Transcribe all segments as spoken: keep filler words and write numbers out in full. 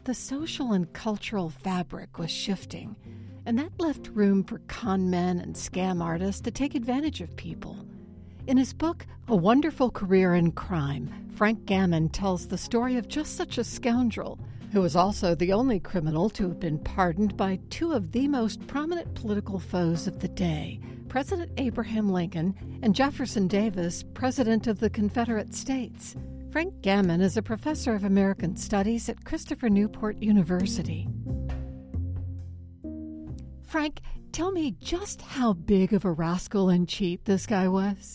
the social and cultural fabric was shifting, and that left room for con men and scam artists to take advantage of people. In his book, A Wonderful Career in Crime, Frank Gammon tells the story of just such a scoundrel, who was also the only criminal to have been pardoned by two of the most prominent political foes of the day, President Abraham Lincoln and Jefferson Davis, President of the Confederate States. Frank Gammon is a professor of American Studies at Christopher Newport University. Frank, tell me just how big of a rascal and cheat this guy was.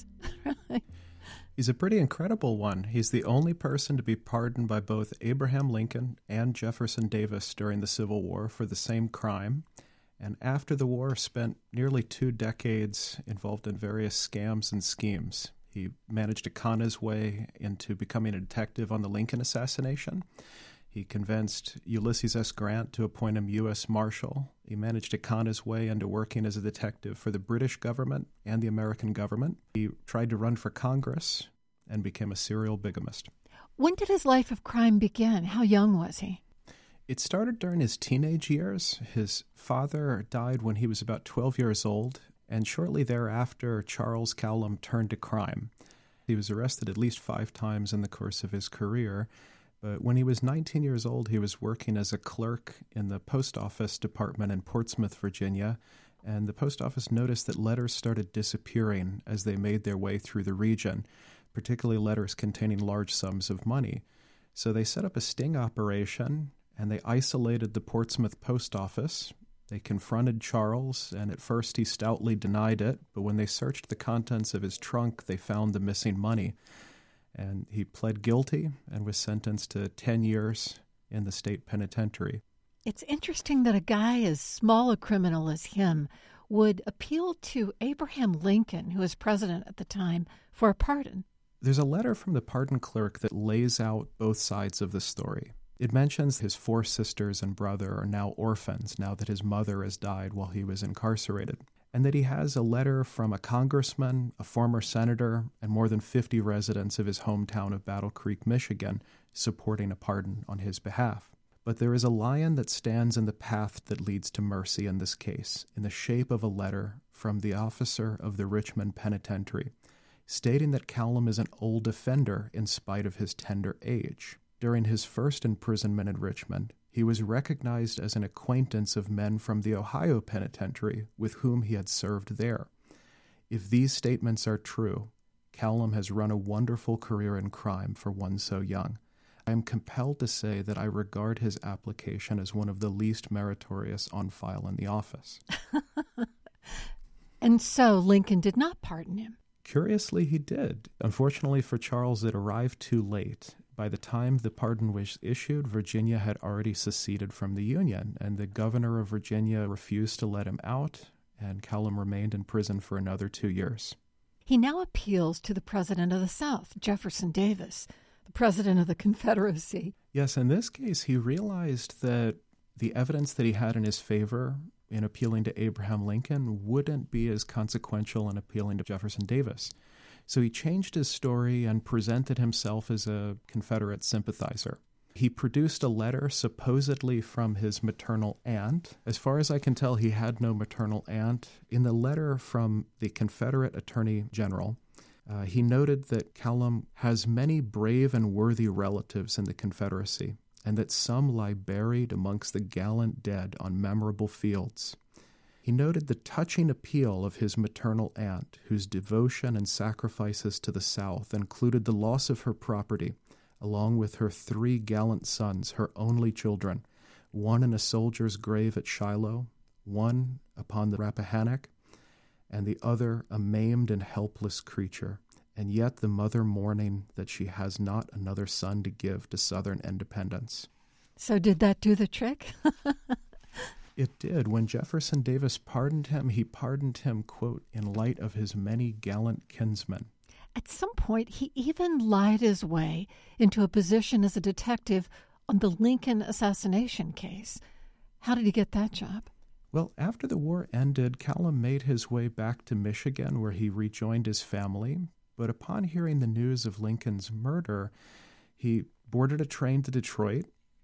He's a pretty incredible one. He's the only person to be pardoned by both Abraham Lincoln and Jefferson Davis during the Civil War for the same crime. And after the war, spent nearly two decades involved in various scams and schemes. He managed to con his way into becoming a detective on the Lincoln assassination. He convinced Ulysses S. Grant to appoint him U S Marshal. He managed to con his way into working as a detective for the British government and the American government. He tried to run for Congress and became a serial bigamist. When did his life of crime begin? How young was he? It started during his teenage years. His father died when he was about twelve years old, and shortly thereafter, Charles Callum turned to crime. He was arrested at least five times in the course of his career. But when he was nineteen years old, he was working as a clerk in the post office department in Portsmouth, Virginia, and the post office noticed that letters started disappearing as they made their way through the region, particularly letters containing large sums of money. So they set up a sting operation, and they isolated the Portsmouth post office. They confronted Charles, and at first he stoutly denied it, but when they searched the contents of his trunk, they found the missing money. And he pled guilty and was sentenced to ten years in the state penitentiary. It's interesting that a guy as small a criminal as him would appeal to Abraham Lincoln, who was president at the time, for a pardon. There's a letter from the pardon clerk that lays out both sides of the story. It mentions his four sisters and brother are now orphans now that his mother has died while he was incarcerated, and that he has a letter from a congressman, a former senator, and more than fifty residents of his hometown of Battle Creek, Michigan, supporting a pardon on his behalf. But there is a lion that stands in the path that leads to mercy in this case, in the shape of a letter from the officer of the Richmond Penitentiary, stating that Callum is an old offender in spite of his tender age. During his first imprisonment in Richmond, he was recognized as an acquaintance of men from the Ohio Penitentiary with whom he had served there. If these statements are true, Callum has run a wonderful career in crime for one so young. I am compelled to say that I regard his application as one of the least meritorious on file in the office. And so Lincoln did not pardon him. Curiously, he did. Unfortunately for Charles, it arrived too late. By the time the pardon was issued, Virginia had already seceded from the Union, and the governor of Virginia refused to let him out, and Callum remained in prison for another two years. He now appeals to the president of the South, Jefferson Davis, the president of the Confederacy. Yes, in this case, he realized that the evidence that he had in his favor in appealing to Abraham Lincoln wouldn't be as consequential in appealing to Jefferson Davis. So he changed his story and presented himself as a Confederate sympathizer. He produced a letter supposedly from his maternal aunt. As far as I can tell, he had no maternal aunt. In the letter from the Confederate Attorney General, uh, he noted that Callum has many brave and worthy relatives in the Confederacy, and that some lie buried amongst the gallant dead on memorable fields. He noted the touching appeal of his maternal aunt, whose devotion and sacrifices to the South included the loss of her property, along with her three gallant sons, her only children, one in a soldier's grave at Shiloh, one upon the Rappahannock, and the other a maimed and helpless creature, and yet the mother mourning that she has not another son to give to Southern independence. So did that do the trick? It did. When Jefferson Davis pardoned him, he pardoned him, quote, in light of his many gallant kinsmen. At some point, he even lied his way into a position as a detective on the Lincoln assassination case. How did he get that job? Well, after the war ended, Callum made his way back to Michigan, where he rejoined his family. But upon hearing the news of Lincoln's murder, he boarded a train to Detroit,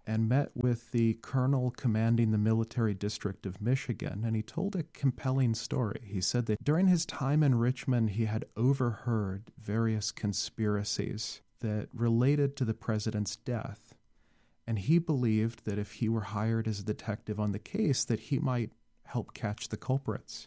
and met with the colonel commanding the military district of Michigan, and he told a compelling story. He said that during his time in Richmond, he had overheard various conspiracies that related to the president's death, and he believed that if he were hired as a detective on the case, that he might help catch the culprits.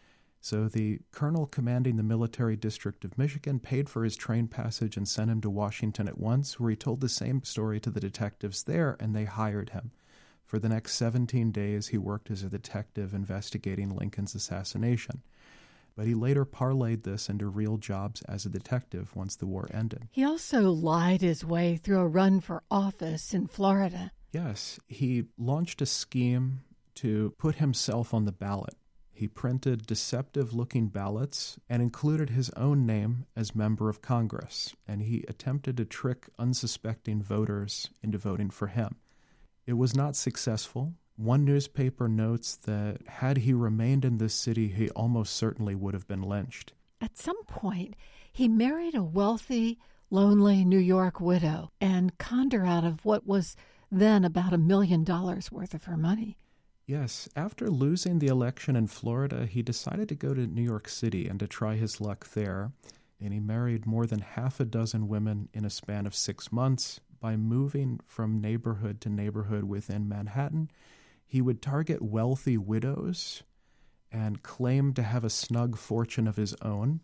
So the colonel commanding the military district of Michigan paid for his train passage and sent him to Washington at once, where he told the same story to the detectives there, and they hired him. For the next seventeen days, he worked as a detective investigating Lincoln's assassination. But he later parlayed this into real jobs as a detective once the war ended. He also lied his way through a run for office in Florida. Yes, he launched a scheme to put himself on the ballot. He printed deceptive-looking ballots and included his own name as member of Congress, and he attempted to trick unsuspecting voters into voting for him. It was not successful. One newspaper notes that had he remained in this city, he almost certainly would have been lynched. At some point, he married a wealthy, lonely New York widow and conned her out of what was then about a million dollars worth of her money. Yes, after losing the election in Florida, he decided to go to New York City and to try his luck there, and he married more than half a dozen women in a span of six months. By moving from neighborhood to neighborhood within Manhattan, he would target wealthy widows and claim to have a snug fortune of his own,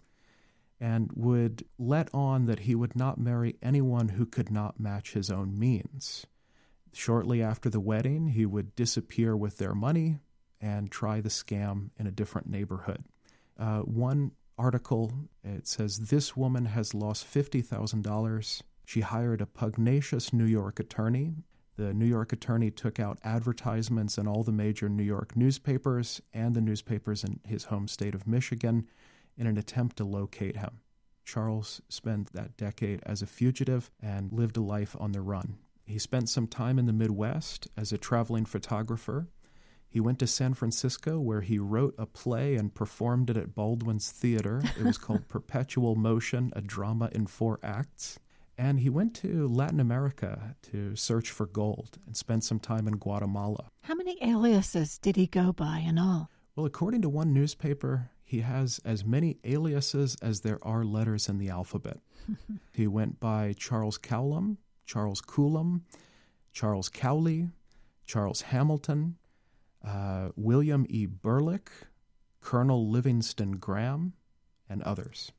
and would let on that he would not marry anyone who could not match his own means. Shortly after the wedding, he would disappear with their money and try the scam in a different neighborhood. Uh, one article, it says, "This woman has lost fifty thousand dollars. She hired a pugnacious New York attorney. The New York attorney took out advertisements in all the major New York newspapers and the newspapers in his home state of Michigan in an attempt to locate him." Charles spent that decade as a fugitive and lived a life on the run. He spent some time in the Midwest as a traveling photographer. He went to San Francisco, where he wrote a play and performed it at Baldwin's Theater. It was called Perpetual Motion, a drama in four acts. And he went to Latin America to search for gold and spent some time in Guatemala. How many aliases did he go by in all? Well, according to one newspaper, he has as many aliases as there are letters in the alphabet. He went by Charles Cowlum, Charles Coulomb, Charles Cowley, Charles Hamilton, uh, William E. Burlick, Colonel Livingston Graham, and others.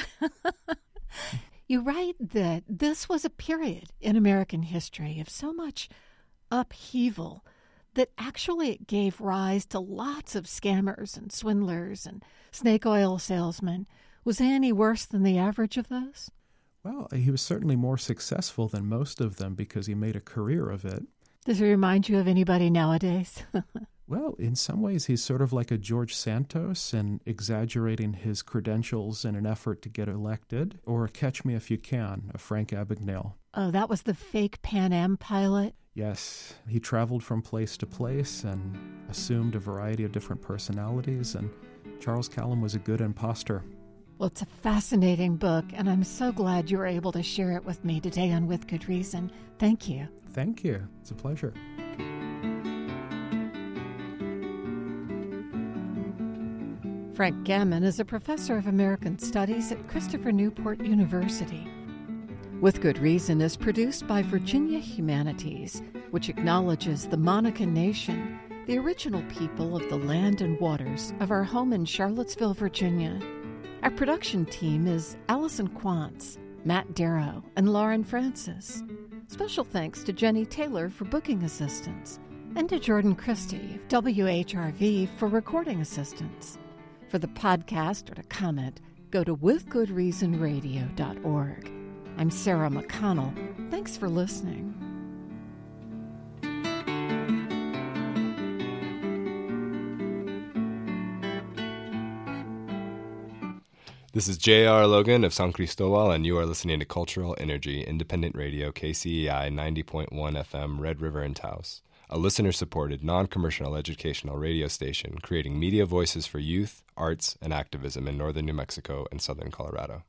You write that this was a period in American history of so much upheaval that actually it gave rise to lots of scammers and swindlers and snake oil salesmen. Was he any worse than the average of those? Well, he was certainly more successful than most of them because he made a career of it. Does he remind you of anybody nowadays? Well, in some ways, he's sort of like a George Santos and exaggerating his credentials in an effort to get elected, or Catch Me If You Can, a Frank Abagnale. Oh, that was the fake Pan Am pilot? Yes, he traveled from place to place and assumed a variety of different personalities, and Charles Cowlum was a good imposter. Well, it's a fascinating book, and I'm so glad you were able to share it with me today on With Good Reason. Thank you. Thank you. It's a pleasure. Frank Gammon is a professor of American Studies at Christopher Newport University. With Good Reason is produced by Virginia Humanities, which acknowledges the Monacan Nation, the original people of the land and waters of our home in Charlottesville, Virginia. Our production team is Allison Quantz, Matt Darrow, and Lauren Francis. Special thanks to Jenny Taylor for booking assistance, and to Jordan Christie of W H R V for recording assistance. For the podcast or to comment, go to with good reason radio dot org. I'm Sarah McConnell. Thanks for listening. This is J R. Logan of San Cristobal, and you are listening to Cultural Energy, independent radio, K C E I ninety point one F M, Red River and Taos, a listener-supported, non-commercial educational radio station creating media voices for youth, arts, and activism in northern New Mexico and southern Colorado.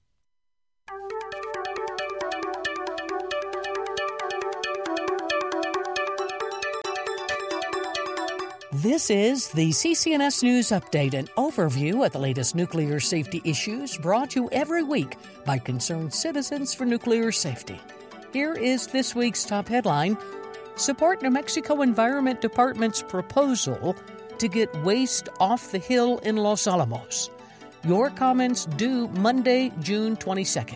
This is the C C N S News Update, an overview of the latest nuclear safety issues brought to you every week by concerned citizens for nuclear safety. Here is this week's top headline: Support New Mexico Environment Department's proposal to get waste off the hill in Los Alamos. Your comments due Monday, June twenty-second.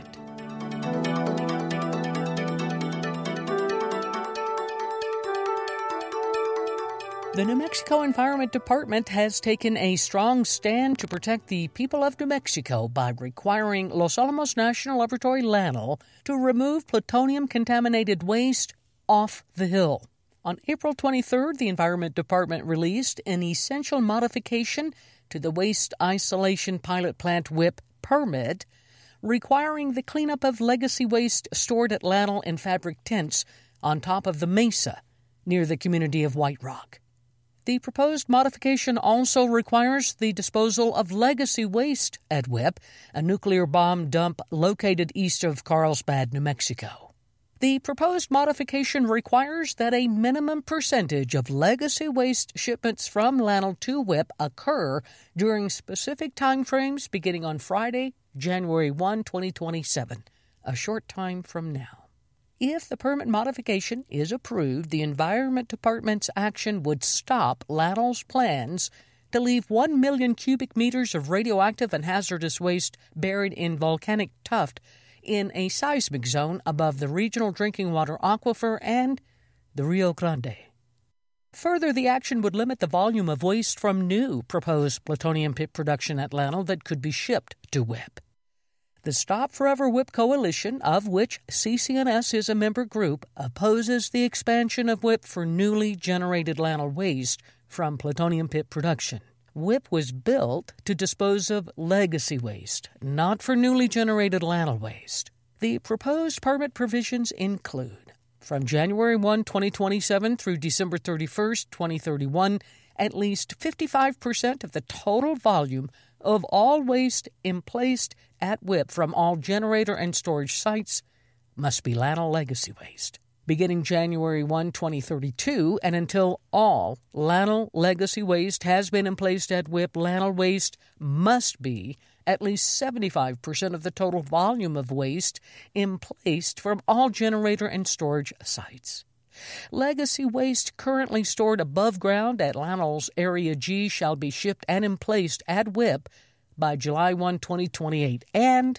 The New Mexico Environment Department has taken a strong stand to protect the people of New Mexico by requiring Los Alamos National Laboratory LANL to remove plutonium-contaminated waste off the hill. On April twenty-third, the Environment Department released an essential modification to the Waste Isolation Pilot Plant W I P permit, requiring the cleanup of legacy waste stored at LANL in fabric tents on top of the mesa near the community of White Rock. The proposed modification also requires the disposal of legacy waste at W I P, a nuclear bomb dump located east of Carlsbad, New Mexico. The proposed modification requires that a minimum percentage of legacy waste shipments from LANL to W I P occur during specific timeframes beginning on Friday, January first, twenty twenty-seven, a short time from now. If the permit modification is approved, the Environment Department's action would stop LANL's plans to leave one million cubic meters of radioactive and hazardous waste buried in volcanic tuft in a seismic zone above the regional drinking water aquifer and the Rio Grande. Further, the action would limit the volume of waste from new proposed plutonium pit production at LANL that could be shipped to W I P. The Stop Forever W I P Coalition, of which C C N S is a member group, opposes the expansion of W I P for newly generated LANL waste from plutonium pit production. W I P was built to dispose of legacy waste, not for newly generated LANL waste. The proposed permit provisions include, from January first, twenty twenty-seven through December thirty-first, twenty thirty-one, at least fifty-five percent of the total volume of all waste emplaced at W I P from all generator and storage sites must be LANL legacy waste. Beginning January first, twenty thirty-two, and until all LANL legacy waste has been emplaced at W I P, LANL waste must be at least seventy-five percent of the total volume of waste emplaced from all generator and storage sites. Legacy waste currently stored above ground at LANL's Area G shall be shipped and emplaced at W I P by July first, twenty twenty-eight, and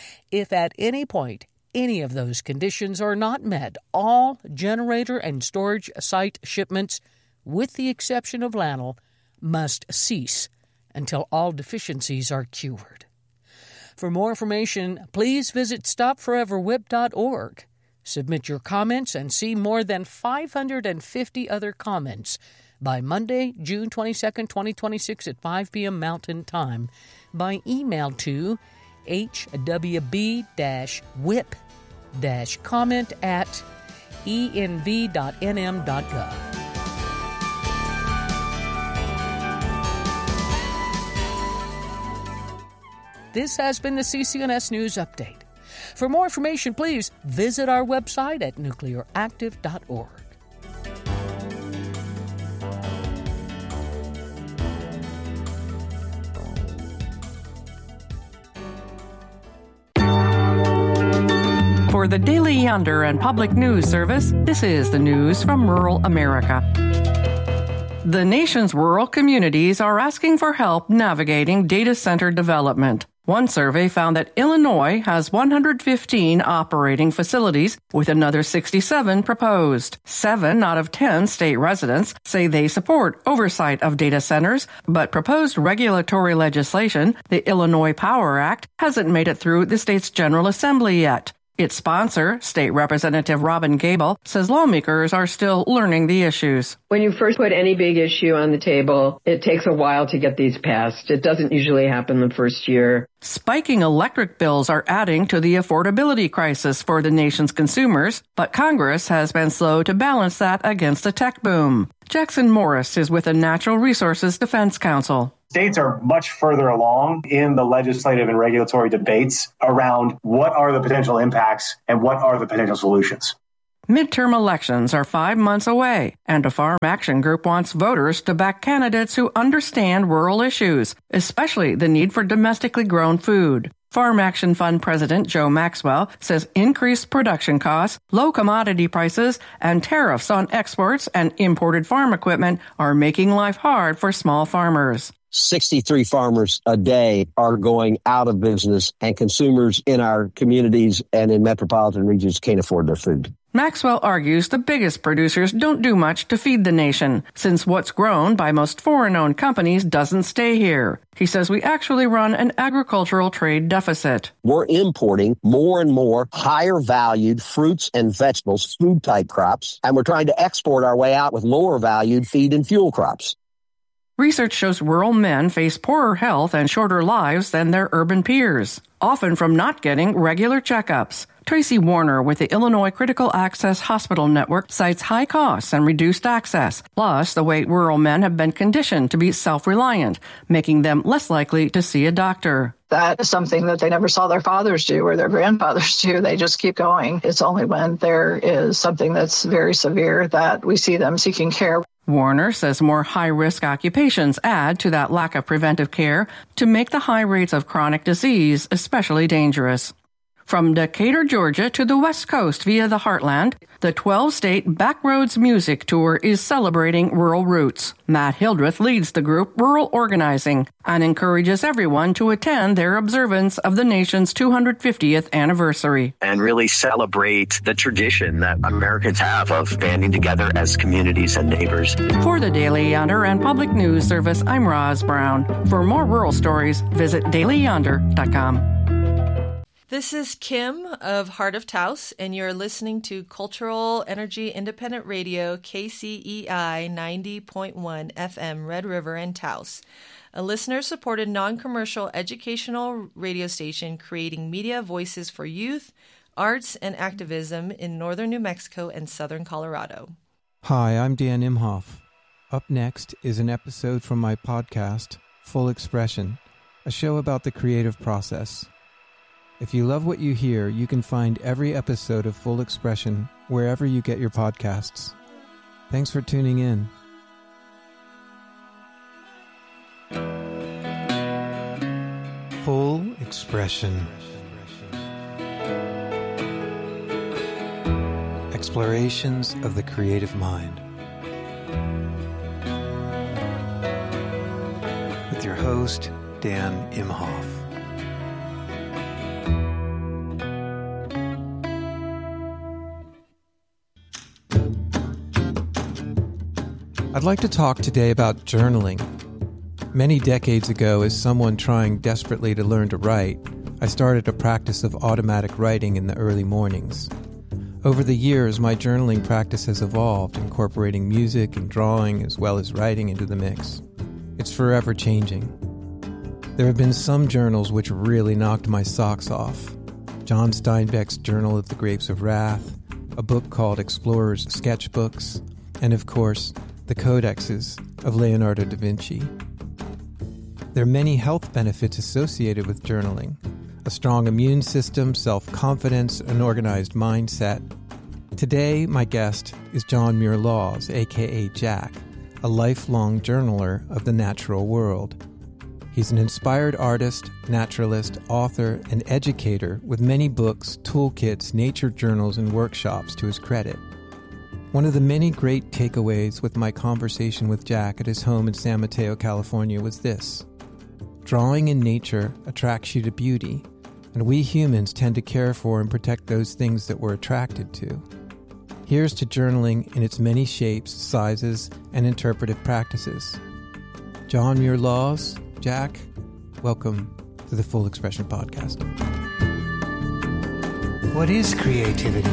if at any point any of those conditions are not met, all generator and storage site shipments, with the exception of LANL, must cease until all deficiencies are cured. For more information, please visit stop forever w i p dot org. Submit your comments and see more than five hundred fifty other comments by Monday, June twenty-second, twenty twenty-six at five p.m. Mountain Time by email to h w b dash w i p dash comment at e n v dot n m dot gov. This has been the C C N S News Update. For more information, please visit our website at nuclear active dot org. For the Daily Yonder and Public News Service, this is the news from rural America. The nation's rural communities are asking for help navigating data center development. One survey found that Illinois has one hundred fifteen operating facilities, with another sixty-seven proposed. Seven out of ten state residents say they support oversight of data centers, but proposed regulatory legislation, the Illinois Power Act, hasn't made it through the state's General Assembly yet. Its sponsor, State Representative Robin Gable, says lawmakers are still learning the issues. When you first put any big issue on the table, it takes a while to get these passed. It doesn't usually happen the first year. Spiking electric bills are adding to the affordability crisis for the nation's consumers, but Congress has been slow to balance that against a tech boom. Jackson Morris is with the Natural Resources Defense Council. States are much further along in the legislative and regulatory debates around what are the potential impacts and what are the potential solutions. Midterm elections are five months away, and a Farm Action Group wants voters to back candidates who understand rural issues, especially the need for domestically grown food. Farm Action Fund President Joe Maxwell says increased production costs, low commodity prices, and tariffs on exports and imported farm equipment are making life hard for small farmers. sixty-three farmers a day are going out of business, and consumers in our communities and in metropolitan regions can't afford their food. Maxwell argues the biggest producers don't do much to feed the nation, since what's grown by most foreign-owned companies doesn't stay here. He says we actually run an agricultural trade deficit. We're importing more and more higher-valued fruits and vegetables, food-type crops, and we're trying to export our way out with lower-valued feed and fuel crops. Research shows rural men face poorer health and shorter lives than their urban peers, often from not getting regular checkups. Tracy Warner with the Illinois Critical Access Hospital Network cites high costs and reduced access, plus the way rural men have been conditioned to be self-reliant, making them less likely to see a doctor. That is something that they never saw their fathers do or their grandfathers do. They just keep going. It's only when there is something that's very severe that we see them seeking care. Warner says more high-risk occupations add to that lack of preventive care to make the high rates of chronic disease especially dangerous. From Decatur, Georgia to the West Coast via the Heartland, the twelve-state Backroads Music Tour is celebrating rural roots. Matt Hildreth leads the group Rural Organizing and encourages everyone to attend their observance of the nation's two hundred fiftieth anniversary. And really celebrate the tradition that Americans have of banding together as communities and neighbors. For the Daily Yonder and Public News Service, I'm Roz Brown. For more rural stories, visit daily yonder dot com. This is Kim of Heart of Taos, and you're listening to Cultural Energy Independent Radio, K C E I ninety point one F M, Red River and Taos, a listener-supported non-commercial educational radio station creating media voices for youth, arts, and activism in northern New Mexico and southern Colorado. Hi, I'm Dan Imhoff. Up next is an episode from my podcast, Full Expression, a show about the creative process. If you love what you hear, you can find every episode of Full Expression wherever you get your podcasts. Thanks for tuning in. Full Expression. Explorations of the creative mind. With your host, Dan Imhoff. I'd like to talk today about journaling. Many decades ago, as someone trying desperately to learn to write, I started a practice of automatic writing in the early mornings. Over the years, my journaling practice has evolved, incorporating music and drawing as well as writing into the mix. It's forever changing. There have been some journals which really knocked my socks off. John Steinbeck's Journal of the Grapes of Wrath, a book called Explorer's Sketchbooks, and of course, the Codexes of Leonardo da Vinci. There are many health benefits associated with journaling: a strong immune system, self-confidence, an organized mindset. Today, my guest is John Muir Laws, aka Jack, a lifelong journaler of the natural world. He's an inspired artist, naturalist, author, and educator with many books, toolkits, nature journals, and workshops to his credit. One of the many great takeaways with my conversation with Jack at his home in San Mateo, California was this: drawing in nature attracts you to beauty, and we humans tend to care for and protect those things that we're attracted to. Here's to journaling in its many shapes, sizes, and interpretive practices. John Muir Laws, Jack, welcome to the Full Expression Podcast. What is creativity?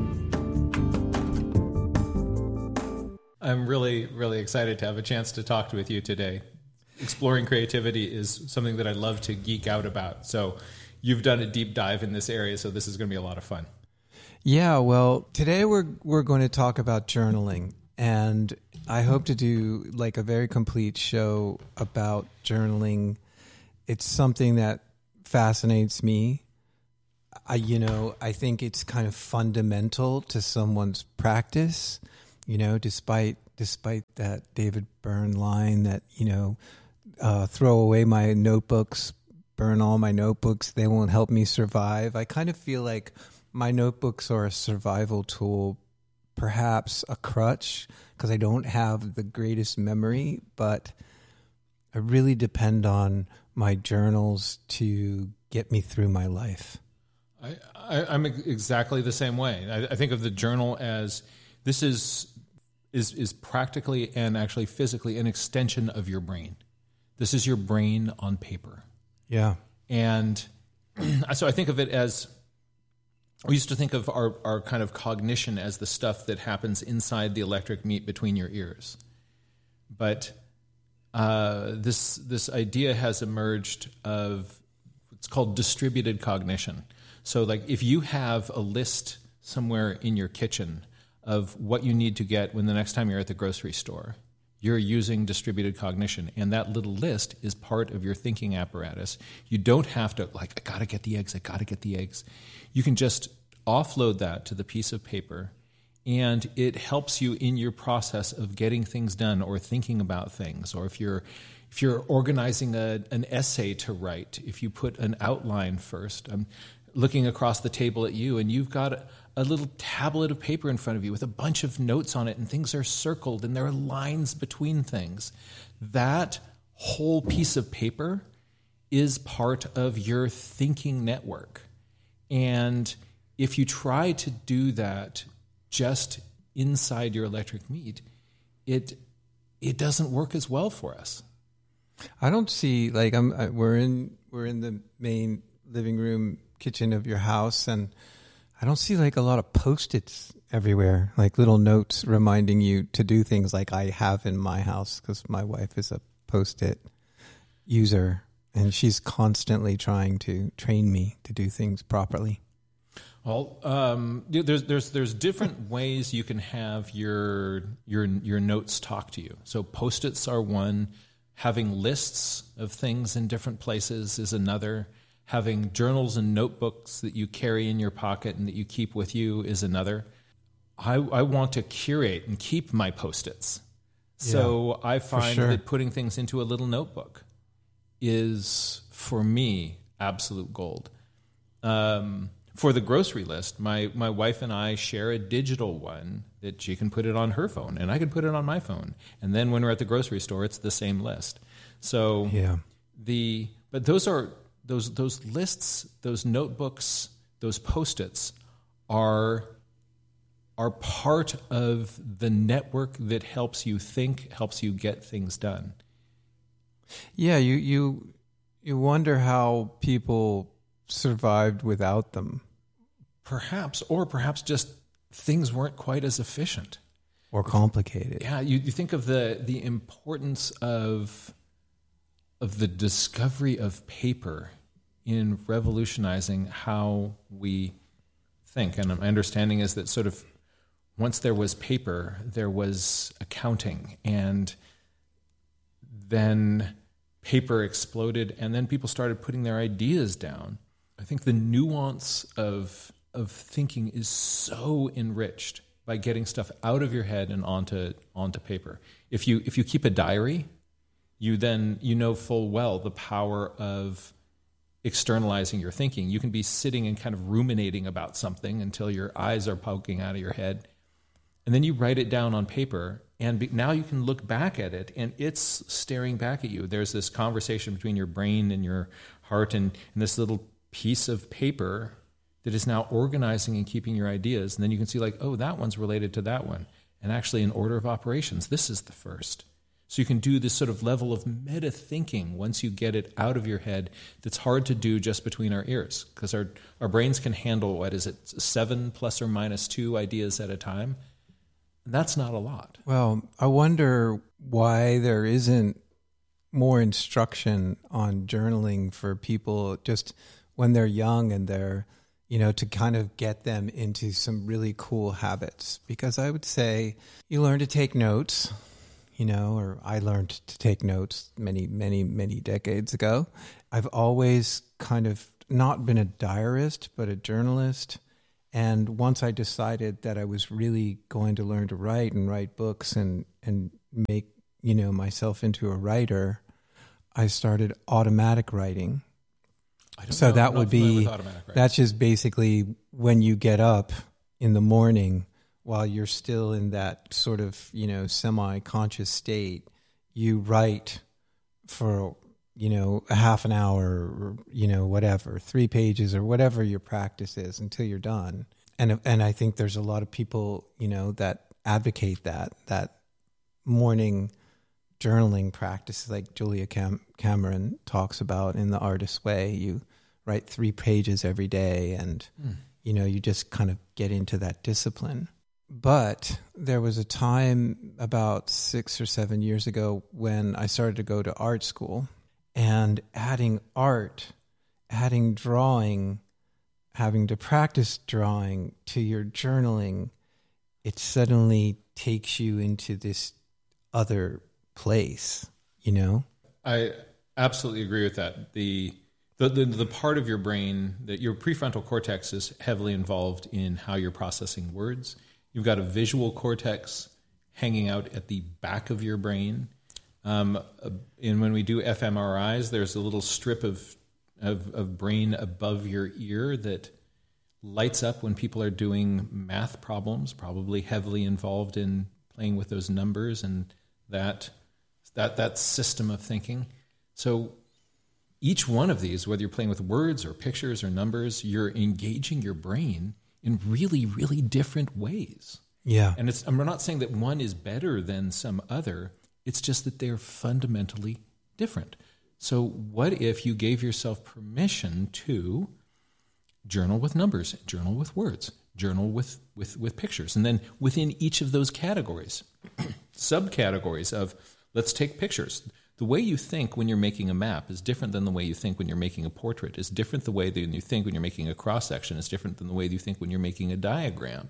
I'm really, really excited to have a chance to talk with you today. Exploring creativity is something that I love to geek out about. So you've done a deep dive in this area, so this is going to be a lot of fun. Yeah, well, today we're we're going to talk about journaling, and I hope to do like a very complete show about journaling. It's something that fascinates me. I, you know, I think it's kind of fundamental to someone's practice, you know, despite despite that David Byrne line that, you know, uh, throw away my notebooks, burn all my notebooks, they won't help me survive. I kind of feel like my notebooks are a survival tool, perhaps a crutch, because I don't have the greatest memory, but I really depend on my journals to get me through my life. I, I, I'm exactly the same way. I, I think of the journal as this is is is practically and actually physically an extension of your brain. This is your brain on paper. Yeah. And so I think of it as, we used to think of our, our kind of cognition as the stuff that happens inside the electric meat between your ears. But uh, this this idea has emerged of, it's called distributed cognition. So like if you have a list somewhere in your kitchen of what you need to get when the next time you're at the grocery store, you're using distributed cognition, and that little list is part of your thinking apparatus. You don't have to, like, I gotta get the eggs, I gotta get the eggs. You can just offload that to the piece of paper, and it helps you in your process of getting things done or thinking about things. Or if you're if you're organizing a, an essay to write, if you put an outline first, I'm looking across the table at you, and you've got a, a little tablet of paper in front of you with a bunch of notes on it, and things are circled, and there are lines between things. That whole piece of paper is part of your thinking network. And if you try to do that just inside your electric meat, it it doesn't work as well for us. I don't see, like, I'm I, we're in we're in the main living room kitchen of your house, and I don't see like a lot of Post-its everywhere, like little notes reminding you to do things like I have in my house, because my wife is a Post-it user, and she's constantly trying to train me to do things properly. Well, um, there's there's there's different ways you can have your your your notes talk to you. So Post-its are one. Having lists of things in different places is another. Having journals and notebooks that you carry in your pocket and that you keep with you is another. I, I want to curate and keep my Post-its. So yeah, I find sure. that putting things into a little notebook is, for me, absolute gold. Um, for the grocery list, my, my wife and I share a digital one that she can put it on her phone, and I can put it on my phone. And then when we're at the grocery store, it's the same list. So yeah. the but those are those those lists, those notebooks, those Post-its are are part of the network that helps you think, helps you get things done. Yeah, you you you wonder how people survived without them. Perhaps, or perhaps just things weren't quite as efficient. Or complicated. Yeah, you, you think of the the importance of of the discovery of paper in revolutionizing how we think. And my understanding is that sort of once there was paper, there was accounting, and then paper exploded, and then people started putting their ideas down. I think the nuance of of thinking is so enriched by getting stuff out of your head and onto onto paper. If you if you keep a diary, you then you know full well the power of externalizing your thinking. You can be sitting and kind of ruminating about something until your eyes are poking out of your head, and then you write it down on paper, and be, now you can look back at it, and it's staring back at you. There's this conversation between your brain and your heart, and, and this little piece of paper that is now organizing and keeping your ideas. And then you can see like, oh, that one's related to that one. And actually in order of operations, this is the first. So you can do this sort of level of meta thinking once you get it out of your head that's hard to do just between our ears, because our, our brains can handle, what is it, seven plus or minus two ideas at a time. And that's not a lot. Well, I wonder why there isn't more instruction on journaling for people just when they're young and they're, you know, to kind of get them into some really cool habits. Because I would say you learn to take notes, you know, or I learned to take notes many, many, many decades ago. I've always kind of not been a diarist, but a journalist. And once I decided that I was really going to learn to write and write books and, and make, you know, myself into a writer, I started automatic writing. I don't so know, that I'm would not familiar be, with automatic writing. That's just basically when you get up in the morning while you're still in that sort of, you know, semi-conscious state, you write for, you know, a half an hour or, you know, whatever, three pages or whatever your practice is until you're done. And and I think there's a lot of people, you know, that advocate that, that morning journaling practice, like Julia Cam- Cameron talks about in The Artist's Way. You write three pages every day and, mm. you know, you just kind of get into that discipline. But there was a time about six or seven years ago when I started to go to art school. And adding art, adding drawing, having to practice drawing to your journaling, it suddenly takes you into this other place, you know? I absolutely agree with that. The, the the the part of your brain that your prefrontal cortex is heavily involved in how you're processing words. You've got a visual cortex hanging out at the back of your brain. Um, and when we do f M R Is, there's a little strip of, of of brain above your ear that lights up when people are doing math problems, probably heavily involved in playing with those numbers and that that that system of thinking. So each one of these, whether you're playing with words or pictures or numbers, you're engaging your brain in really, really different ways. Yeah. And it's, I'm not saying that one is better than some other. It's just that they're fundamentally different. So what if you gave yourself permission to journal with numbers, journal with words, journal with, with, with pictures, and then within each of those categories, subcategories of, let's take pictures. The way you think when you're making a map is different than the way you think when you're making a portrait. It's different the way that you think when you're making a cross-section. It's different than the way you think when you're making a diagram.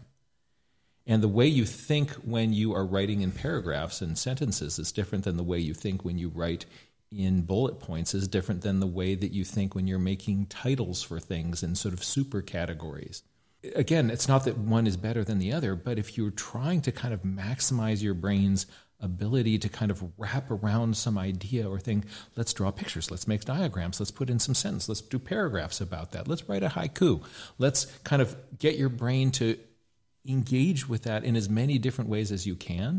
And the way you think when you are writing in paragraphs and sentences is different than the way you think when you write in bullet points, is different than the way that you think when you're making titles for things in sort of super categories. Again, it's not that one is better than the other, but if you're trying to kind of maximize your brain's ability to kind of wrap around some idea or thing, let's draw pictures, let's make diagrams, let's put in some sentences, let's do paragraphs about that, let's write a haiku, let's kind of get your brain to engage with that in as many different ways as you can,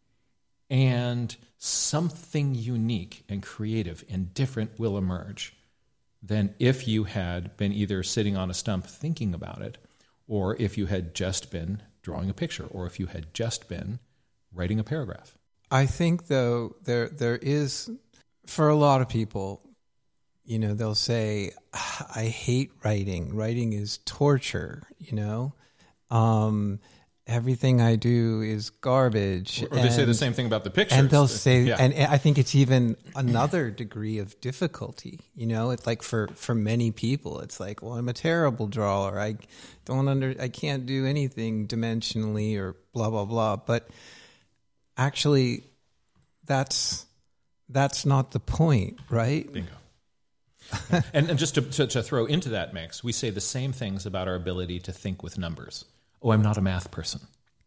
and something unique and creative and different will emerge than if you had been either sitting on a stump thinking about it, or if you had just been drawing a picture, or if you had just been writing a paragraph. I think, though, there there is, for a lot of people, you know, they'll say, I hate writing. Writing is torture, you know? Um, everything I do is garbage. Or, or they and, say the same thing about the pictures. And they'll say, yeah. and I think it's even another degree of difficulty, you know? It's like for, for many people, it's like, well, I'm a terrible drawer. I don't under, I can't do anything dimensionally or blah, blah, blah. But actually, that's that's not the point, right? Bingo. and, and just to, to, to throw into that mix, we say the same things about our ability to think with numbers. Oh, I'm not a math person.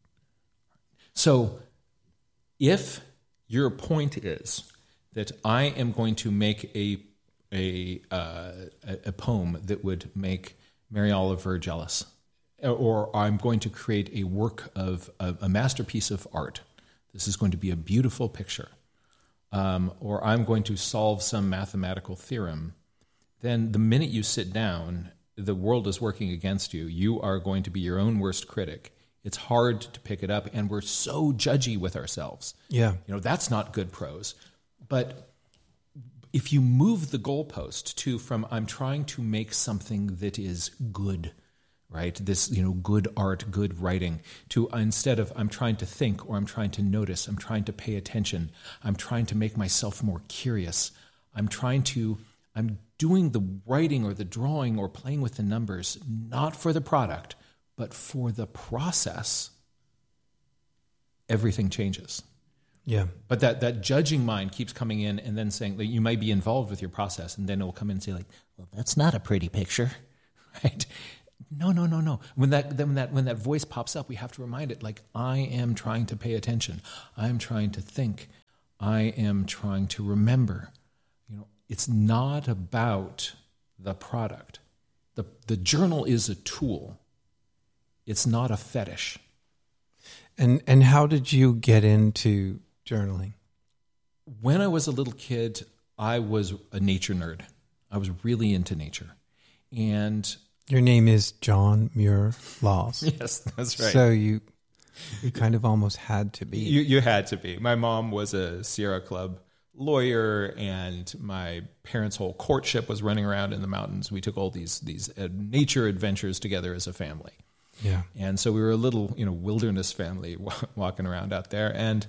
So if your point is that I am going to make a a uh, a poem that would make Mary Oliver jealous, or I'm going to create a work of a, a masterpiece of art. This is going to be a beautiful picture. Um, or I'm going to solve some mathematical theorem. Then the minute you sit down, the world is working against you. You are going to be your own worst critic. It's hard to pick it up, and we're so judgy with ourselves. Yeah. You know, that's not good prose. But if you move the goalpost to from I'm trying to make something that is good, right? This, you know, good art, good writing, to instead of I'm trying to think, or I'm trying to notice, I'm trying to pay attention, I'm trying to make myself more curious, I'm trying to, I'm doing the writing or the drawing or playing with the numbers, not for the product, but for the process, everything changes. Yeah. But that, that judging mind keeps coming in and then saying that you might be involved with your process, and then it will come in and say like, well, that's not a pretty picture, right? No, no, no, no. When that, when that, when that voice pops up, we have to remind it like, I am trying to pay attention. I am trying to think. I am trying to remember. You know, it's not about the product. The, the journal is a tool. It's not a fetish. And and how did you get into journaling? When I was a little kid, I was a nature nerd. I was really into nature. And your name is John Muir Laws. Yes, that's right. So you you kind of almost had to be. You you had to be. My mom was a Sierra Club lawyer, and my parents' whole courtship was running around in the mountains. We took all these these uh, nature adventures together as a family. Yeah. And so we were a little, you know, wilderness family w- walking around out there. And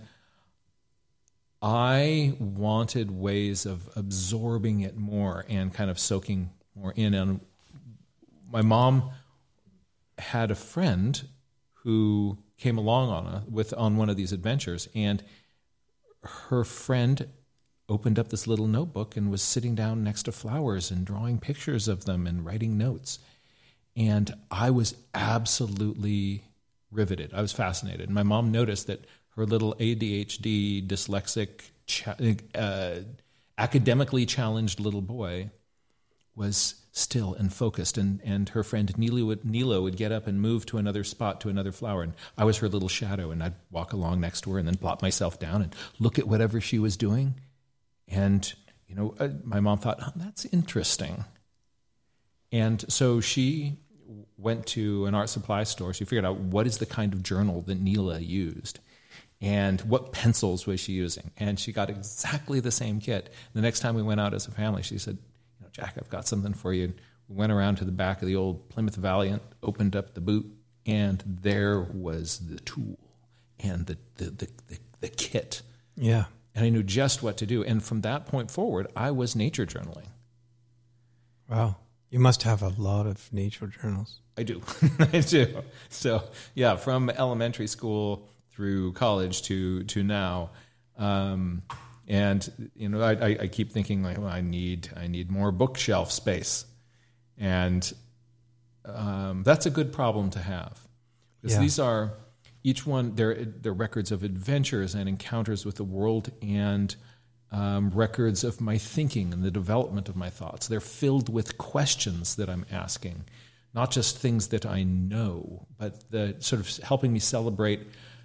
I wanted ways of absorbing it more and kind of soaking more in. And my mom had a friend who came along on a, with on one of these adventures, and her friend opened up this little notebook and was sitting down next to flowers and drawing pictures of them and writing notes. And I was absolutely riveted. I was fascinated. And my mom noticed that her little A D H D, dyslexic, cha- uh, academically challenged little boy was still and focused. And, and her friend Nilo would, Nilo would get up and move to another spot, to another flower. And I was her little shadow, and I'd walk along next to her and then plop myself down and look at whatever she was doing. And, you know, uh, my mom thought, oh, that's interesting. And so she went to an art supply store. She figured out what is the kind of journal that Neela used and what pencils was she using. And she got exactly the same kit. The next time we went out as a family, she said, you know, Jack, I've got something for you. We went around to the back of the old Plymouth Valiant, opened up the boot, and there was the tool and the the the, the, the kit. Yeah. And I knew just what to do. And from that point forward, I was nature journaling. Wow. You must have a lot of nature journals. I do. I do. So, yeah, from elementary school through college to to now. Um, and, you know, I, I keep thinking, like, well, I need I need more bookshelf space. And um, that's a good problem to have. Because yeah. these are, each one, they're, they're records of adventures and encounters with the world, and Um, records of my thinking and the development of my thoughts. They're filled with questions that I'm asking, not just things that I know, but the sort of helping me celebrate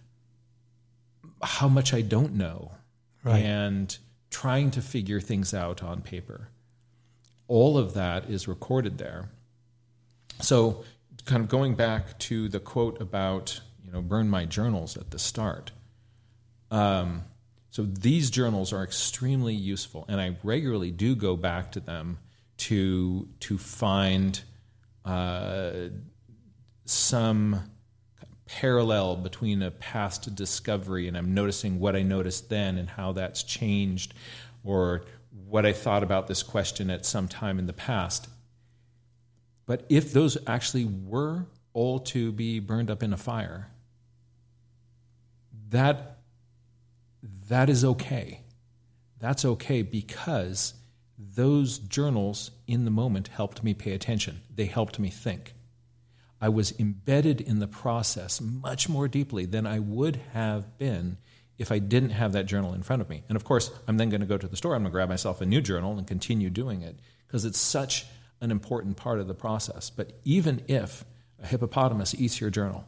how much I don't know, right, and trying to figure things out on paper. All of that is recorded there. So kind of going back to the quote about, you know, burn my journals at the start. Um, So these journals are extremely useful, and I regularly do go back to them to to find uh, some parallel between a past discovery, and I'm noticing what I noticed then and how that's changed, or what I thought about this question at some time in the past. But if those actually were all to be burned up in a fire, that That is okay. That's okay because those journals in the moment helped me pay attention. They helped me think. I was embedded in the process much more deeply than I would have been if I didn't have that journal in front of me. And of course, I'm then going to go to the store, I'm going to grab myself a new journal and continue doing it because it's such an important part of the process. But even if a hippopotamus eats your journal,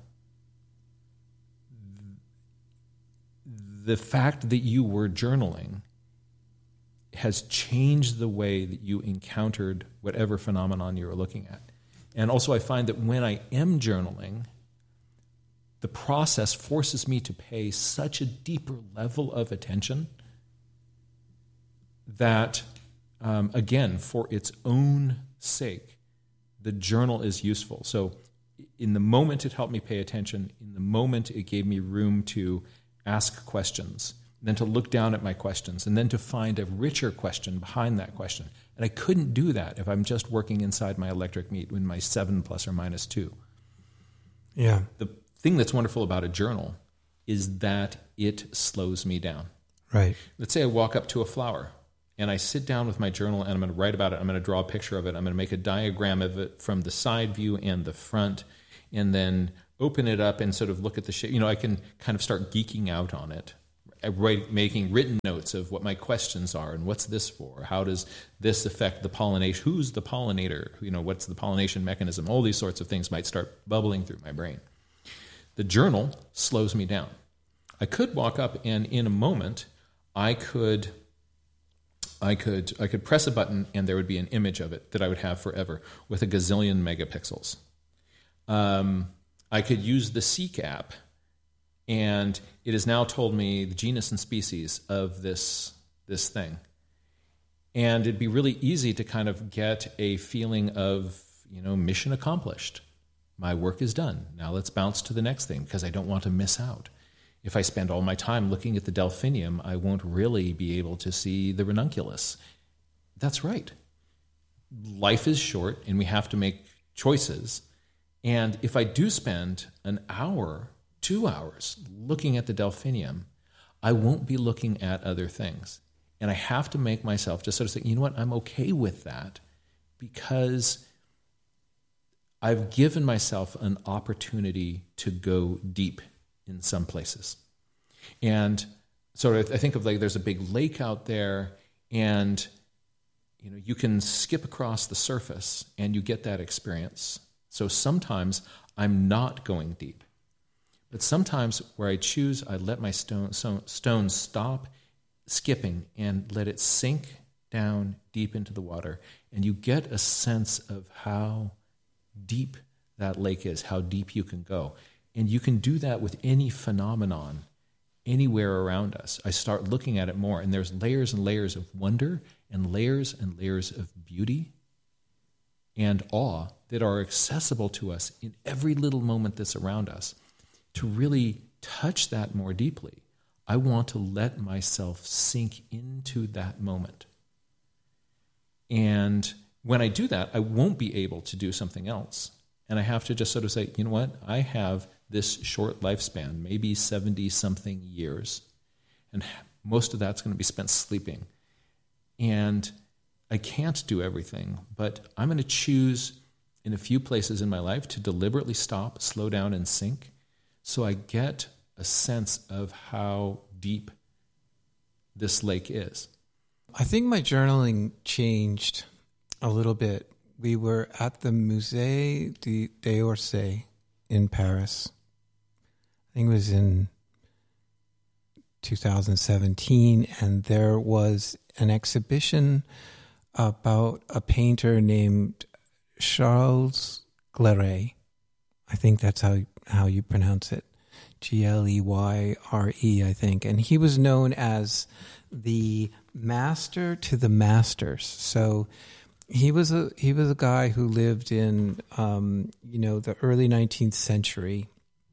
the fact that you were journaling has changed the way that you encountered whatever phenomenon you were looking at. And also I find that when I am journaling, the process forces me to pay such a deeper level of attention that, um, again, for its own sake, the journal is useful. So in the moment it helped me pay attention, in the moment it gave me room to ask questions, then to look down at my questions, and then to find a richer question behind that question. And I couldn't do that if I'm just working inside my electric meat in my seven plus or minus two. Yeah. The thing that's wonderful about a journal is that it slows me down. Right. Let's say I walk up to a flower and I sit down with my journal and I'm going to write about it. I'm going to draw a picture of it. I'm going to make a diagram of it from the side view and the front, and then open it up and sort of look at the shape. You know, I can kind of start geeking out on it, write, making written notes of what my questions are and what's this for? How does this affect the pollination? Who's the pollinator? You know, what's the pollination mechanism? All these sorts of things might start bubbling through my brain. The journal slows me down. I could walk up and in a moment, I could, I could, I could press a button and there would be an image of it that I would have forever with a gazillion megapixels. Um, I could use the Seek app, and it has now told me the genus and species of this this thing. And it'd be really easy to kind of get a feeling of, you know, mission accomplished. My work is done. Now let's bounce to the next thing because I don't want to miss out. If I spend all my time looking at the delphinium, I won't really be able to see the ranunculus. That's right. Life is short, and we have to make choices. And if I do spend an hour, two hours looking at the delphinium, I won't be looking at other things. And I have to make myself just sort of say, you know what, I'm okay with that because I've given myself an opportunity to go deep in some places. And so I think of like there's a big lake out there, and you know you can skip across the surface and you get that experience. So sometimes I'm not going deep. But sometimes where I choose, I let my stone, so, stone stop skipping and let it sink down deep into the water. And you get a sense of how deep that lake is, how deep you can go. And you can do that with any phenomenon anywhere around us. I start looking at it more, and there's layers and layers of wonder and layers and layers of beauty and awe that are accessible to us in every little moment that's around us. To really touch that more deeply, I want to let myself sink into that moment. And when I do that, I won't be able to do something else. And I have to just sort of say, you know what, I have this short lifespan, maybe seventy-something years, and most of that's going to be spent sleeping. And I can't do everything, but I'm going to choose in a few places in my life to deliberately stop, slow down, and sink, so I get a sense of how deep this lake is. I think my journaling changed a little bit. We were at the Musée d'Orsay in Paris. I think it was in two thousand seventeen, and there was an exhibition about a painter named Charles Gleyre. I think that's how how you pronounce it. G L E Y R E, I think. And he was known as the master to the masters. So he was a he was a guy who lived in um, you know the early nineteenth century,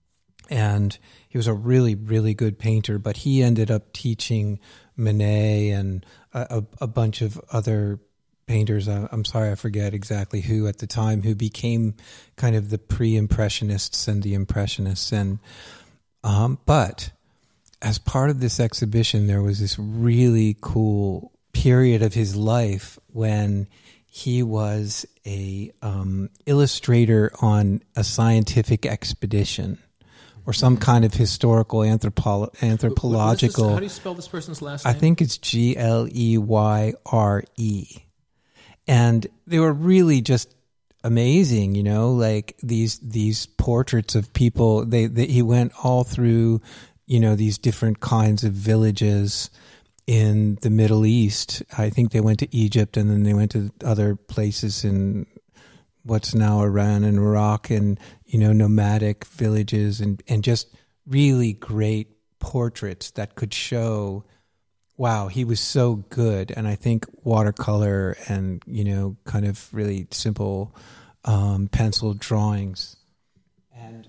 and he was a really really good painter. But he ended up teaching Monet and a, a, a bunch of other painters. I, I'm sorry, I forget exactly who at the time, who became kind of the pre-impressionists and the impressionists. And um, but as part of this exhibition, there was this really cool period of his life when he was a um, illustrator on a scientific expedition or some kind of historical anthropo- anthropological. This, how do you spell this person's last name? I think it's G L E Y R E. And they were really just amazing, you know, like these these portraits of people. They, they he went all through, you know, these different kinds of villages in the Middle East. I think they went to Egypt, and then they went to other places in what's now Iran and Iraq, and, you know, nomadic villages, and, and just really great portraits that could show, wow, he was so good. And I think watercolor and, you know, kind of really simple um, pencil drawings. And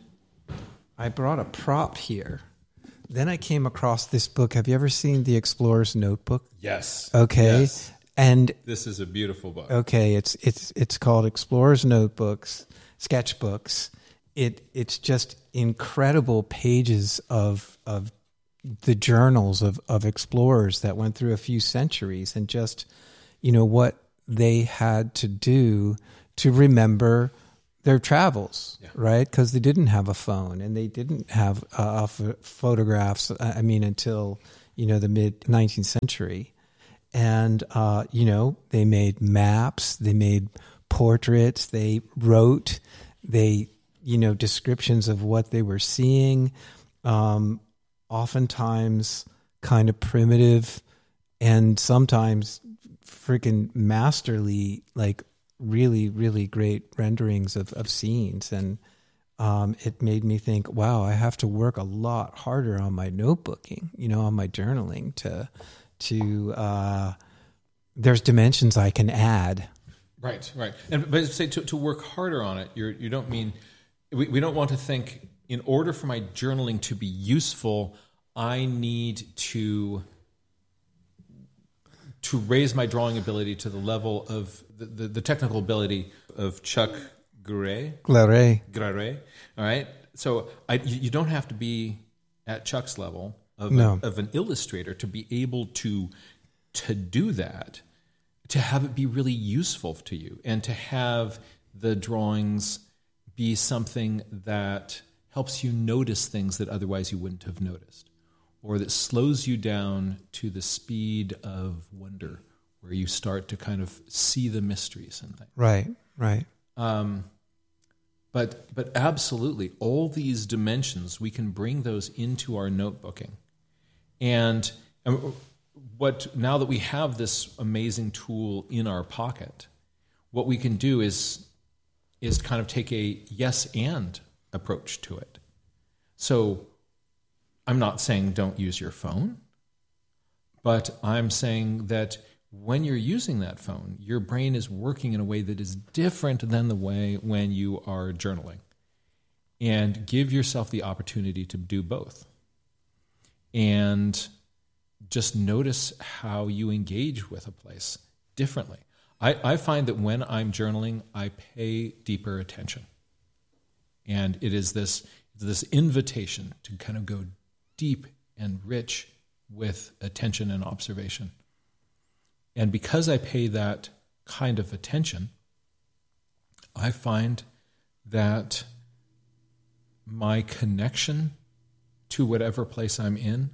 I brought a prop here. Then I came across this book. Have you ever seen The Explorer's Notebook? Yes. Okay. Yes. And this is a beautiful book. Okay, it's it's it's called Explorer's Notebooks, Sketchbooks. It it's just incredible pages of of the journals of, of explorers that went through a few centuries and just, you know, what they had to do to remember their travels, yeah. right? Because they didn't have a phone and they didn't have uh, photographs, I mean, until, you know, the mid nineteenth century. And, uh, you know, they made maps, they made portraits, they wrote, they, you know, descriptions of what they were seeing, um, oftentimes kind of primitive and sometimes freaking masterly, like really, really great renderings of, of scenes. And um, it made me think, wow, I have to work a lot harder on my notebooking, you know, on my journaling to, to, uh, there's dimensions I can add. Right, right. And but say to, to work harder on it, you're, you don't mean, we, we don't want to think, in order for my journaling to be useful, I need to to raise my drawing ability to the level of the, the, the technical ability of Chuck Gray. Glaret. Glaret. All right. So I, you, you don't have to be at Chuck's level of, no. a, of an illustrator to be able to to do that, to have it be really useful to you, and to have the drawings be something that helps you notice things that otherwise you wouldn't have noticed, or that slows you down to the speed of wonder, where you start to kind of see the mysteries and things. Right, right. Um, but but absolutely, all these dimensions, we can bring those into our notebooking. And, and what now that we have this amazing tool in our pocket, what we can do is is kind of take a yes and approach to it. So I'm not saying don't use your phone, but I'm saying that when you're using that phone, your brain is working in a way that is different than the way when you are journaling. And give yourself the opportunity to do both. And just notice how you engage with a place differently. I, I find that when I'm journaling, I pay deeper attention. And it is this, this invitation to kind of go deep and rich with attention and observation. And because I pay that kind of attention, I find that my connection to whatever place I'm in,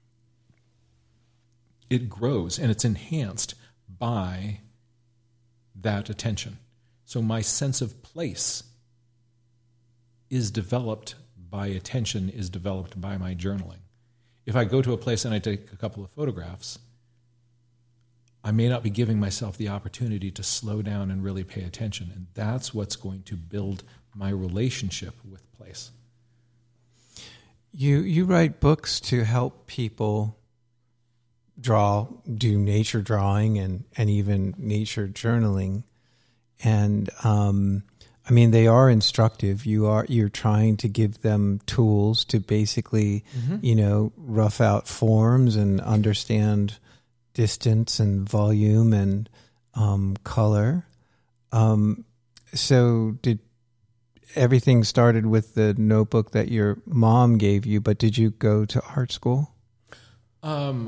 it grows and it's enhanced by that attention. So my sense of place is developed by attention, is developed by my journaling. If I go to a place and I take a couple of photographs, I may not be giving myself the opportunity to slow down and really pay attention. And that's what's going to build my relationship with place. You you write books to help people draw, do nature drawing and, and even nature journaling. And um, I mean, they are instructive. You are, you're trying to give them tools to basically, mm-hmm. you know, rough out forms and understand distance and volume and um, color. Um, so did everything started with the notebook that your mom gave you, but did you go to art school? Um,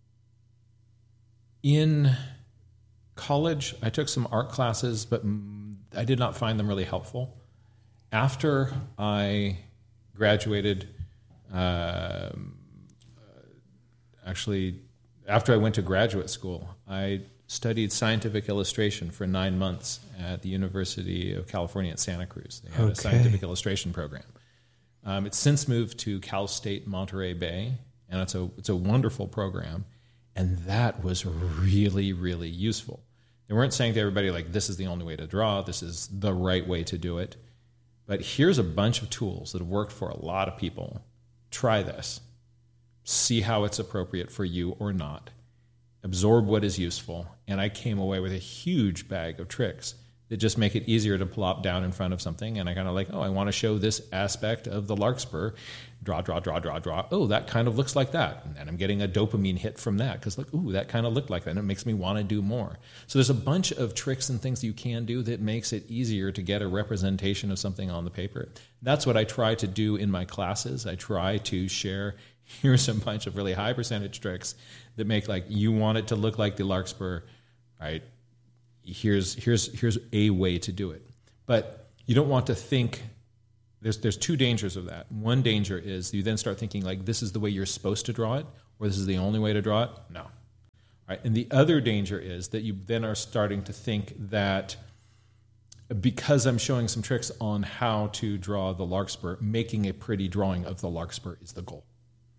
in college, I took some art classes, but I did not find them really helpful. After I graduated, uh, actually, after I went to graduate school, I studied scientific illustration for nine months at the University of California at Santa Cruz. They had okay. a scientific illustration program. Um, it's since moved to Cal State Monterey Bay, and it's a it's a wonderful program, and that was really, really useful. They weren't saying to everybody, like, this is the only way to draw, this is the right way to do it. But here's a bunch of tools that have worked for a lot of people. Try this. See how it's appropriate for you or not. Absorb what is useful. And I came away with a huge bag of tricks that just make it easier to plop down in front of something. And I kind of like, oh, I want to show this aspect of the larkspur. Draw, draw, draw, draw, draw. Oh, that kind of looks like that. And I'm getting a dopamine hit from that because, like, ooh, that kind of looked like that. And it makes me want to do more. So there's a bunch of tricks and things you can do that makes it easier to get a representation of something on the paper. That's what I try to do in my classes. I try to share, here's a bunch of really high percentage tricks that make, like, you want it to look like the larkspur, right? Here's here's here's a way to do it. But you don't want to think, there's there's two dangers of that. One danger is you then start thinking, like, this is the way you're supposed to draw it, or this is the only way to draw it. No. Right? And the other danger is that you then are starting to think that because I'm showing some tricks on how to draw the larkspur, making a pretty drawing of the larkspur is the goal.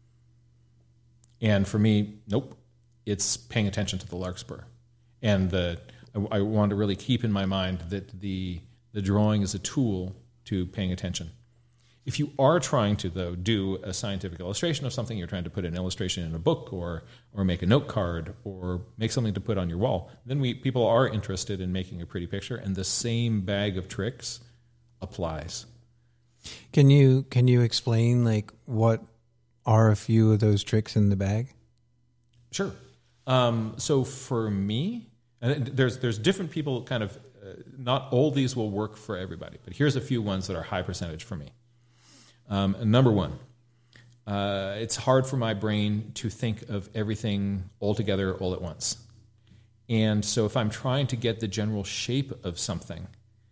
And for me, nope, it's paying attention to the larkspur. And the I, I want to really keep in my mind that the the drawing is a tool to paying attention. If you are trying to, though, do a scientific illustration of something, you're trying to put an illustration in a book or or make a note card or make something to put on your wall, then we people are interested in making a pretty picture, and the same bag of tricks applies. Can you can you explain, like, what are a few of those tricks in the bag? Sure. Um, so for me, and there's there's different people kind of, uh, not all these will work for everybody, but here's a few ones that are high percentage for me. Um, number one, uh, it's hard for my brain to think of everything all together all at once. And so if I'm trying to get the general shape of something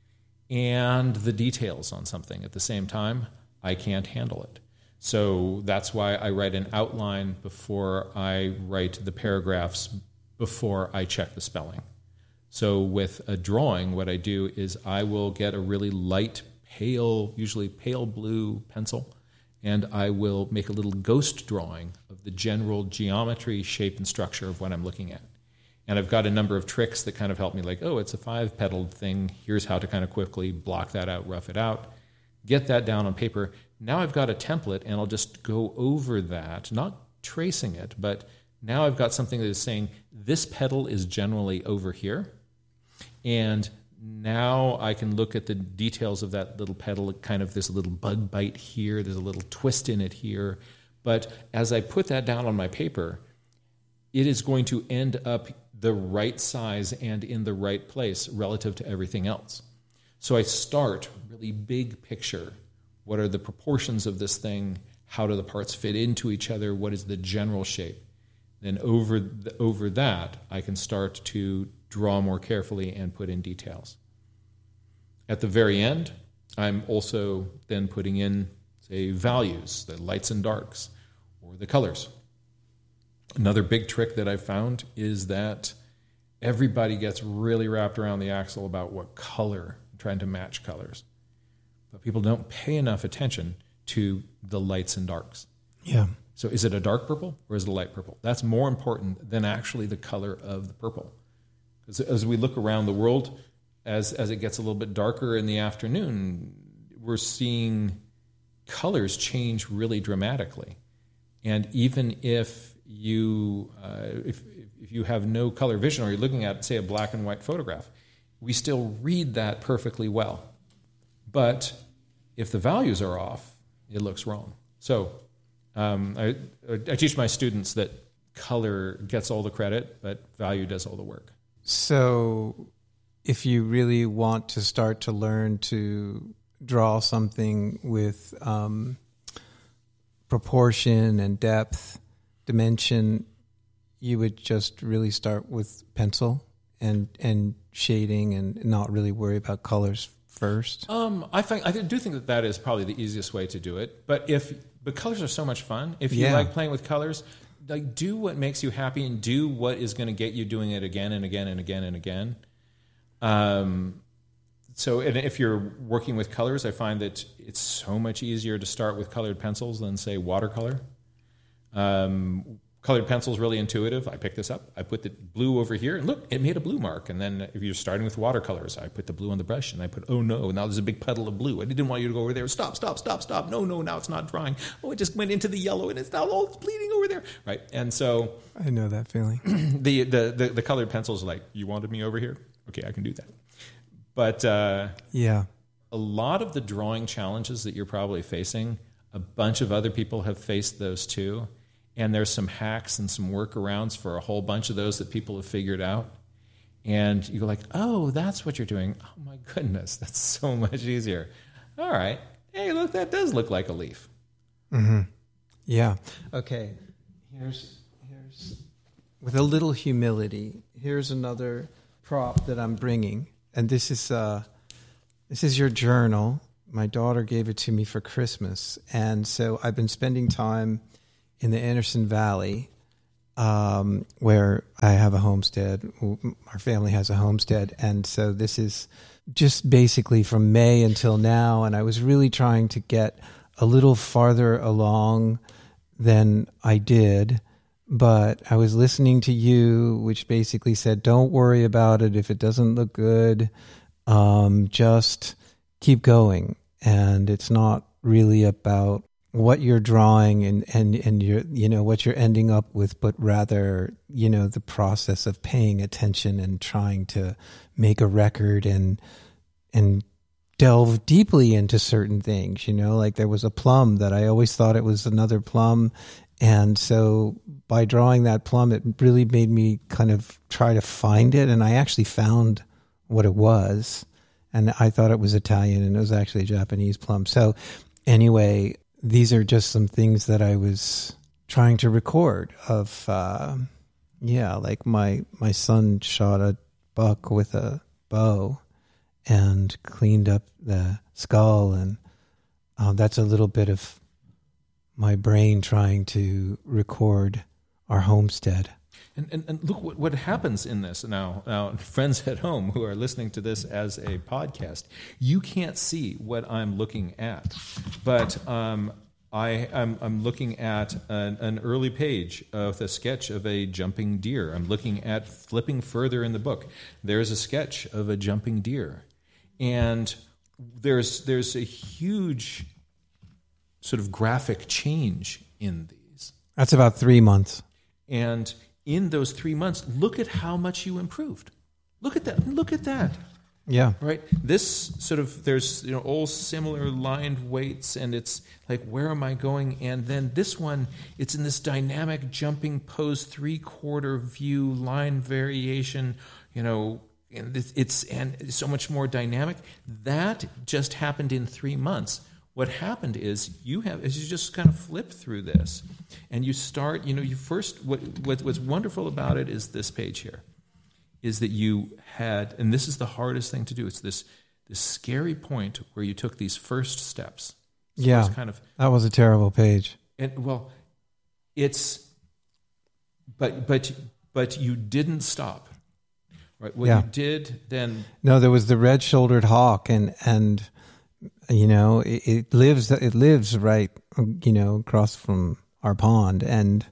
and the details on something at the same time, I can't handle it. So that's why I write an outline before I write the paragraphs, before I check the spelling. So with a drawing, what I do is I will get a really light, pale, usually pale blue pencil, and I will make a little ghost drawing of the general geometry, shape, and structure of what I'm looking at. And I've got a number of tricks that kind of help me, like, oh, it's a five-petaled thing. Here's how to kind of quickly block that out, rough it out, get that down on paper. Now I've got a template, and I'll just go over that, not tracing it, but now I've got something that is saying this petal is generally over here, and now I can look at the details of that little petal, kind of this little bug bite here, there's a little twist in it here. But as I put that down on my paper, it is going to end up the right size and in the right place relative to everything else. So I start really big picture. What are the proportions of this thing? How do the parts fit into each other? What is the general shape? Then over the, over that, I can start to draw more carefully and put in details. At the very end, I'm also then putting in, say, values, the lights and darks, or the colors. Another big trick that I've found is that everybody gets really wrapped around the axle about what color, trying to match colors. But people don't pay enough attention to the lights and darks. Yeah. So is it a dark purple or is it a light purple? That's more important than actually the color of the purple. Because as we look around the world, as as it gets a little bit darker in the afternoon, we're seeing colors change really dramatically. And even if you uh, if if you have no color vision, or you're looking at, say, a black and white photograph, we still read that perfectly well. But if the values are off, it looks wrong. So um, I, I teach my students that color gets all the credit, but value does all the work. So if you really want to start to learn to draw something with um, proportion and depth, dimension, you would just really start with pencil and, and shading and not really worry about colors first? Um, I think I do think that that is probably the easiest way to do it. But if but colors are so much fun. If you yeah. like playing with colors, like, do what makes you happy and do what is going to get you doing it again and again and again and again. Um, so and if you're working with colors, I find that it's so much easier to start with colored pencils than, say, watercolor. Um, Colored pencil is really intuitive. I pick this up. I put the blue over here, and look, it made a blue mark. And then if you're starting with watercolors, I put the blue on the brush, and I put, oh, no, now there's a big puddle of blue. I didn't want you to go over there. Stop, stop, stop, stop. No, no, now it's not drying. Oh, it just went into the yellow, and it's now all bleeding over there. Right? And so... I know that feeling. the, the, the, the colored pencils are like, you wanted me over here? Okay, I can do that. But uh, yeah, a lot of the drawing challenges that you're probably facing, a bunch of other people have faced those too. And there's some hacks and some workarounds for a whole bunch of those that people have figured out. And you go like, oh, that's what you're doing. Oh, my goodness, that's so much easier. All right. Hey, look, that does look like a leaf. Mm-hmm. Yeah. Okay. Here's here's with a little humility. Here's another prop that I'm bringing, and this is uh, this is your journal. My daughter gave it to me for Christmas, and so I've been spending time in the Anderson Valley, um, where I have a homestead. Our family has a homestead, and so this is just basically from May until now. And I was really trying to get a little farther along than I did, but I was listening to you, which basically said, "Don't worry about it if it doesn't look good. Um, just keep going." And it's not really about what you're drawing and, and, and you're, you know, what you're ending up with, but rather, you know, the process of paying attention and trying to make a record and, and delve deeply into certain things, you know, like there was a plum that I always thought it was another plum. And so by drawing that plum, it really made me kind of try to find it. And I actually found what it was. And I thought it was Italian, and it was actually a Japanese plum. So anyway, these are just some things that I was trying to record of, uh, yeah, like my, my son shot a buck with a bow and cleaned up the skull. And uh, that's a little bit of my brain trying to record our homestead. And, and, and look what, what happens in this now. Now, friends at home who are listening to this as a podcast, you can't see what I'm looking at, but um, I, I'm, I'm looking at an, an early page of a sketch of a jumping deer. I'm looking at flipping further in the book. There's a sketch of a jumping deer, and there's there's a huge sort of graphic change in these. That's about three months, and in those three months, look at how much you improved. Look at that. Look at that. Yeah. Right? This sort of, there's, you know, all similar lined weights, and it's like, where am I going? And then this one, it's in this dynamic jumping pose, three-quarter view, line variation, you know, and it's and so much more dynamic. That just happened in three months. What happened is you have is you just kind of flip through this, and you start. You know, you first. What, what what's wonderful about it is this page here, is that you had, and this is the hardest thing to do. It's this this scary point where you took these first steps. So yeah, kind of that was a terrible page. And well, it's, but but but you didn't stop, right? What yeah. you did then. No, there was the red-shouldered hawk, and and. You know, it, it lives. It lives right, you know, across from our pond, and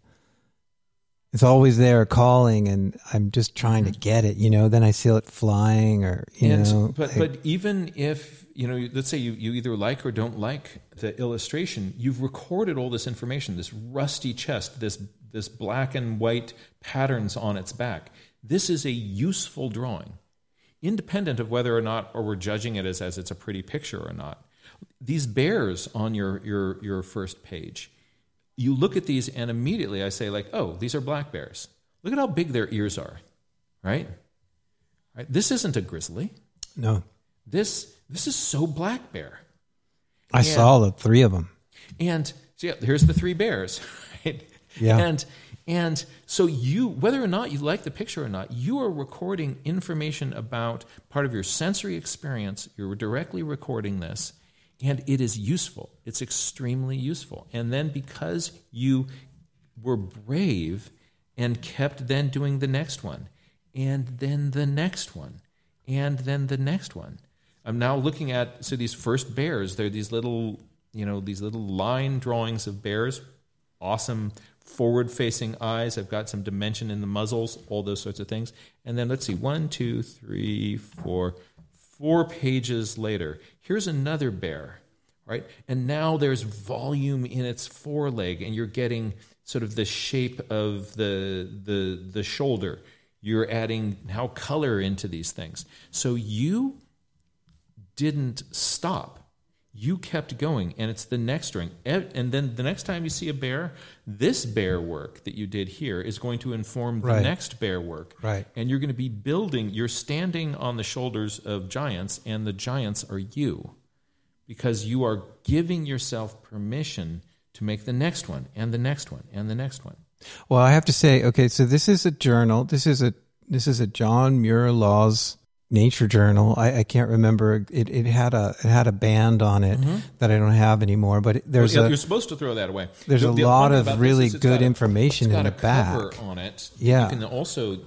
it's always there calling. And I'm just trying to get it. You know, then I see it flying, or you and, know. But I, but even if you know, let's say you, you either like or don't like the illustration, you've recorded all this information. This rusty chest, this this black and white patterns on its back. This is a useful drawing, independent of whether or not, or we're judging it as, as it's a pretty picture or not. These bears on your, your, your first page, you look at these and immediately I say like, oh, these are black bears. Look at how big their ears are, right? Right? This isn't a grizzly. No. This this is so black bear. I and, saw the three of them. And so yeah, here's the three bears, right? Yeah. And And so you, whether or not you like the picture or not, you are recording information about part of your sensory experience. You're directly recording this, and it is useful. It's extremely useful. And then because you were brave and kept then doing the next one, and then the next one, and then the next one. I'm now looking at, so these first bears, they're these little, you know, these little line drawings of bears. Awesome forward-facing eyes. I've got some dimension in the muzzles, all those sorts of things. And then let's see, one, two, three, four, four pages later, here's another bear, right? And now there's volume in its foreleg, and you're getting sort of the shape of the the the shoulder. You're adding now color into these things. So you didn't stop. You kept going, and it's the next string. And then the next time you see a bear, this bear work that you did here is going to inform the right. next bear work. Right. And you're going to be building, you're standing on the shoulders of giants, and the giants are you, because you are giving yourself permission to make the next one and the next one and the next one. Well, I have to say, okay, so this is a journal. This is a this is a John Muir Laws nature journal. I, I can't remember. It it had a it had a band on it mm-hmm. that I don't have anymore. But there's well, a you're supposed to throw that away. There's the, a the lot of really good a, information in the back. On it. Yeah, You can also